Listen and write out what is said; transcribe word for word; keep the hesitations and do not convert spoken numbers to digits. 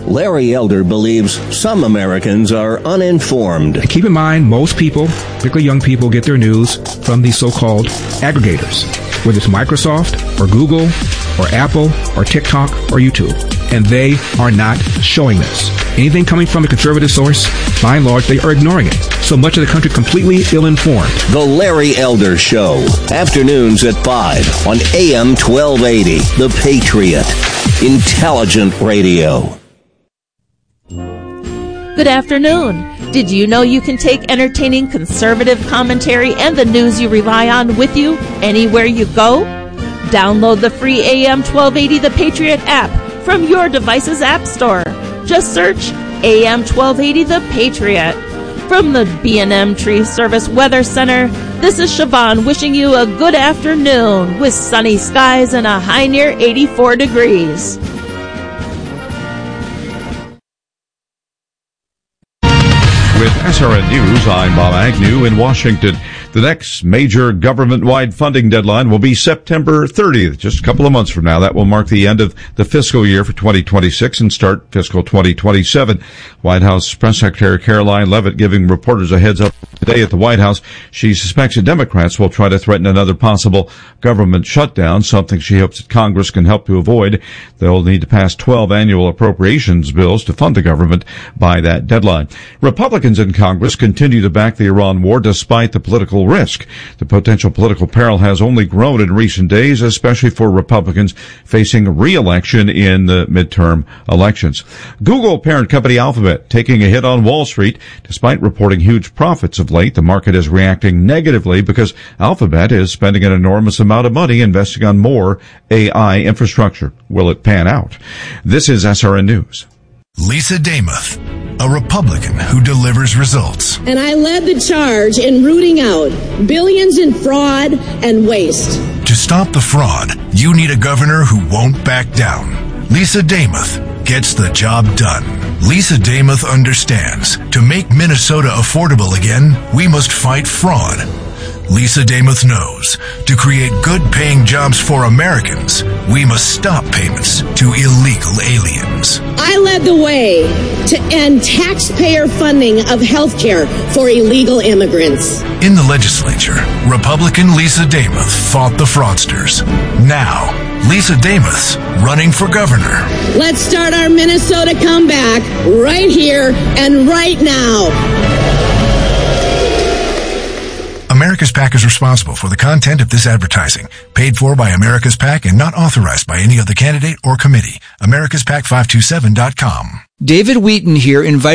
Larry Elder believes some Americans are uninformed. Keep in mind, most people, particularly young people, get their news from these so-called aggregators, whether it's Microsoft or Google or Apple or TikTok or YouTube. And they are not showing this. Anything coming from a conservative source, by and large, they are ignoring it. So much of the country completely ill-informed. The Larry Elder Show, afternoons at five on A M twelve eighty, The Patriot. Intelligent radio. Good afternoon. Did you know you can take entertaining conservative commentary and the news you rely on with you anywhere you go? Download the free A M twelve eighty The Patriot app from your device's app store. Just search A M twelve eighty The Patriot. From the B and M Tree Service Weather Center, this is Siobhan wishing you a good afternoon with sunny skies and a high near eighty-four degrees. With S R N News, I'm Bob Agnew in Washington. The next major government-wide funding deadline will be September thirtieth, just a couple of months from now. That will mark the end of the fiscal year for twenty twenty-six and start fiscal twenty twenty-seven. White House Press Secretary Caroline Leavitt giving reporters a heads up today at the White House. She suspects that Democrats will try to threaten another possible government shutdown, something she hopes that Congress can help to avoid. They'll need to pass twelve annual appropriations bills to fund the government by that deadline. Republicans in Congress continue to back the Iran war despite the political risk. The potential political peril has only grown in recent days, especially for Republicans facing re-election in the midterm elections. Google parent company Alphabet taking a hit on Wall Street. Despite reporting huge profits of late, the market is reacting negatively because Alphabet is spending an enormous amount of money investing on more A I infrastructure. Will it pan out? This is S R N News. Lisa Damoth, a Republican who delivers results. And I led the charge in rooting out billions in fraud and waste. To stop the fraud, you need a governor who won't back down. Lisa Damoth gets the job done. Lisa Damoth understands to make Minnesota affordable again, we must fight fraud. Lisa Damoth knows to create good-paying jobs for Americans, we must stop payments to illegal aliens. I led the way to end taxpayer funding of health care for illegal immigrants. In the legislature, Republican Lisa Damoth fought the fraudsters. Now, Lisa Damoth's running for governor. Let's start our Minnesota comeback right here and right now. America's PAC is responsible for the content of this advertising, paid for by America's PAC and not authorized by any other candidate or committee. Americas Pac five two seven dot com. David Wheaton here invites